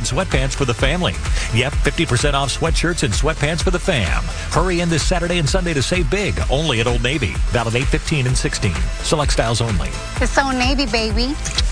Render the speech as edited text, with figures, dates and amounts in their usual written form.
sweatpants for the family. Yep, 50% off sweatshirts and sweatpants for the fam. Hurry in this Saturday and Sunday to save big, only at Old Navy. Valid 8/15 and 16. Select styles only. It's Old Navy, baby.